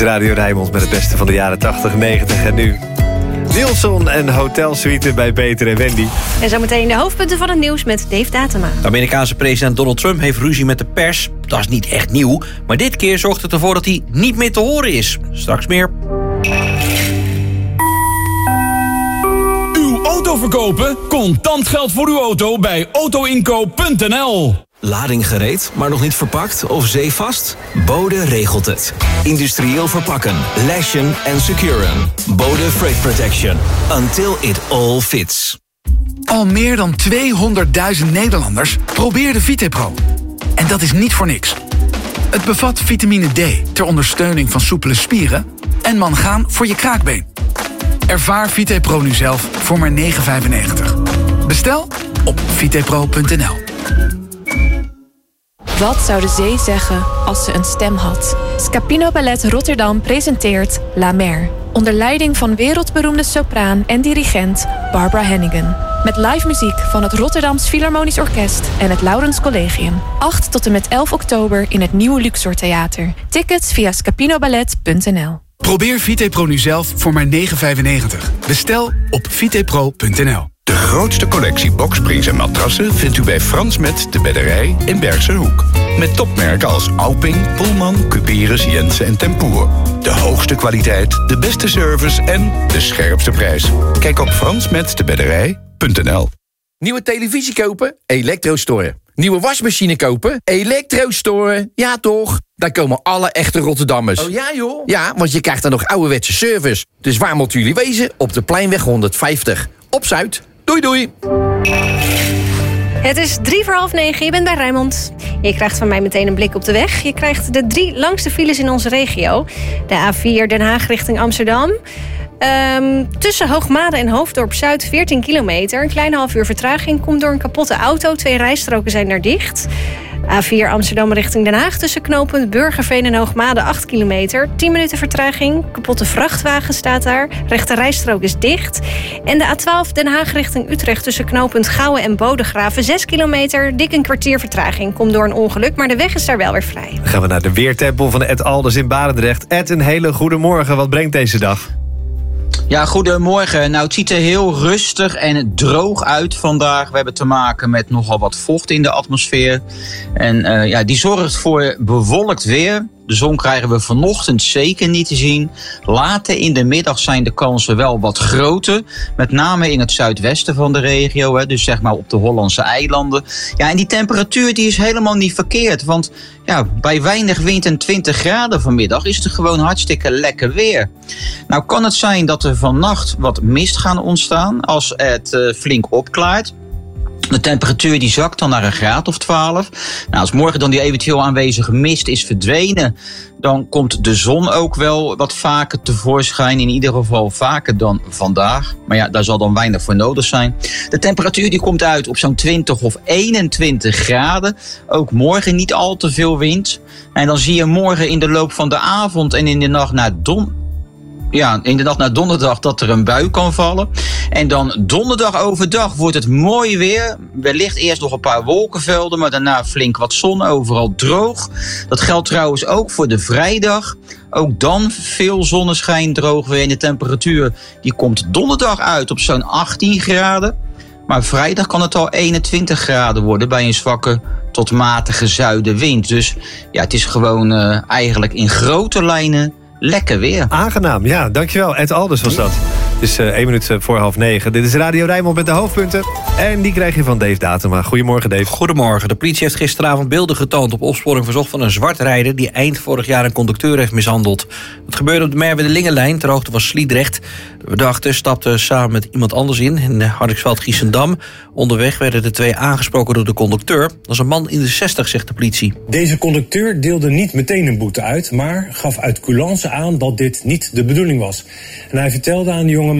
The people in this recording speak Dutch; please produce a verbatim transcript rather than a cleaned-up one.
is Radio Rijnmond met het beste van de jaren tachtig, negentig en nu. Nielsen en Hotelsuite bij Peter en Wendy. En zometeen de hoofdpunten van het nieuws met Dave Datema. De Amerikaanse president Donald Trump heeft ruzie met de pers. Dat is niet echt nieuw, maar dit keer zorgt het ervoor dat hij niet meer te horen is. Straks meer. Uw auto verkopen? Contant geld voor uw auto bij autoinkoop punt n l. Lading gereed, maar nog niet verpakt of zeevast? Bode regelt het. Industrieel verpakken, lashen en securen. Bode Freight Protection. Until it all fits. Al meer dan tweehonderdduizend Nederlanders probeerden VitePro. En dat is niet voor niks. Het bevat vitamine D ter ondersteuning van soepele spieren en mangaan voor je kraakbeen. Ervaar VitePro nu zelf voor maar negen vijfennegentig. Bestel op vitepro punt n l. Wat zou de zee zeggen als ze een stem had? Scapino Ballet Rotterdam presenteert La Mer. Onder leiding van wereldberoemde sopraan en dirigent Barbara Hannigan. Met live muziek van het Rotterdams Philharmonisch Orkest en het Laurens Collegium. acht tot en met elf oktober in het nieuwe Luxor Theater. Tickets via scapinoballet punt n l. Probeer VitePro nu zelf voor maar negen vijfennegentig. Bestel op vitepro punt n l. De grootste collectie boksprings en matrassen vindt u bij Frans Met de Bedderij in Bergse Hoek. Met topmerken als Auping, Pullman, Cuperus, Jensen en Tempoer. De hoogste kwaliteit, de beste service en de scherpste prijs. Kijk op frans met de bedderij punt n l. Nieuwe televisie kopen? Elektrostoren. Nieuwe wasmachine kopen? Elektrostoren. Ja toch? Daar komen alle echte Rotterdammers. Oh ja joh? Ja, want je krijgt dan nog ouderwetse service. Dus waar moeten jullie wezen? Op de Pleinweg honderdvijftig. Op Zuid. Doei doei. Het is drie voor half negen, je bent bij Rijnmond. Je krijgt van mij meteen een blik op de weg. Je krijgt de drie langste files in onze regio. De A vier Den Haag richting Amsterdam. Um, tussen Hoogmade en Hoofddorp Zuid veertien kilometer. Een kleine half uur vertraging komt door een kapotte auto. Twee rijstroken zijn er dicht. A vier Amsterdam richting Den Haag tussen knooppunt Burgerveen en Hoogmade acht kilometer. tien minuten vertraging. Kapotte vrachtwagen staat daar. Rechte rijstrook is dicht. En de A twaalf Den Haag richting Utrecht tussen knooppunt Gouwen en Bodegraven zes kilometer. Dik een kwartier vertraging. Komt door een ongeluk, maar de weg is daar wel weer vrij. Dan gaan we naar de weertempel van de Ed Alders in Barendrecht. Ed, een hele goede morgen. Wat brengt deze dag? Ja, goedemorgen. Nou, het ziet er heel rustig en droog uit vandaag. We hebben te maken met nogal wat vocht in de atmosfeer. En uh, ja, die zorgt voor bewolkt weer. De zon krijgen we vanochtend zeker niet te zien. Later in de middag zijn de kansen wel wat groter. Met name in het zuidwesten van de regio. Hè, dus zeg maar op de Hollandse eilanden. Ja, en die temperatuur die is helemaal niet verkeerd. Want ja, bij weinig wind en twintig graden vanmiddag is het gewoon hartstikke lekker weer. Nou kan het zijn dat er vannacht wat mist gaan ontstaan als het uh, flink opklaart. De temperatuur die zakt dan naar een graad of twaalf. Nou, als morgen dan die eventueel aanwezige mist is verdwenen, dan komt de zon ook wel wat vaker tevoorschijn. In ieder geval vaker dan vandaag. Maar ja, daar zal dan weinig voor nodig zijn. De temperatuur die komt uit op zo'n twintig of eenentwintig graden. Ook morgen niet al te veel wind. En dan zie je morgen in de loop van de avond en in de nacht naar don... Ja, in de nacht naar donderdag dat er een bui kan vallen. En dan donderdag overdag wordt het mooi weer. Wellicht eerst nog een paar wolkenvelden, maar daarna flink wat zon, overal droog. Dat geldt trouwens ook voor de vrijdag. Ook dan veel zonneschijn, droog weer. En de temperatuur die komt donderdag uit op zo'n achttien graden. Maar vrijdag kan het al eenentwintig graden worden bij een zwakke tot matige zuidenwind. Dus ja, het is gewoon uh, eigenlijk in grote lijnen lekker weer. Aangenaam, ja, dankjewel. Ed Alders was dat. Het is uh, één minuut voor half negen. Dit is Radio Rijnmond met de hoofdpunten. En die krijg je van Dave Datema. Goedemorgen, Dave. Goedemorgen. De politie heeft gisteravond beelden getoond op opsporing verzocht van een zwartrijder die eind vorig jaar een conducteur heeft mishandeld. Het gebeurde op de Merwede-Lingenlijn ter hoogte van Sliedrecht. De verdachte stapte samen met iemand anders in, in Hardingsveld-Giessendam. Onderweg werden de twee aangesproken door de conducteur. Dat is een man in de zestig, zegt de politie. Deze conducteur deelde niet meteen een boete uit, maar gaf uit coulance aan dat dit niet de bedoeling was. En hij vertelde aan de jonge